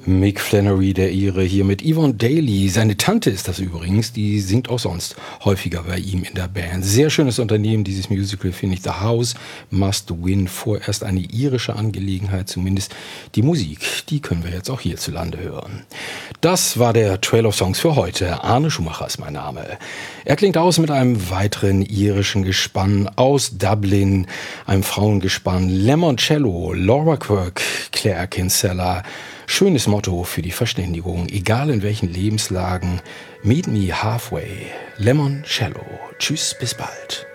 Mick Flannery, der Ire, hier mit Yvonne Daly. Seine Tante ist das übrigens, die singt auch sonst häufiger bei ihm in der Band. Sehr schönes Unternehmen, dieses Musical, finde ich. The House Must Win, vorerst eine irische Angelegenheit, zumindest die Musik, die können wir jetzt auch hierzulande hören. Das war der Trail of Songs für heute. Arne Schumacher ist mein Name. Er klingt aus mit einem weiteren irischen Gespann aus Dublin, einem Frauengespann, Lemoncello, Laura Quirk, Claire Kinsella. Schönes Motto für die Verständigung, egal in welchen Lebenslagen. Meet me halfway. Lemoncello. Tschüss, bis bald.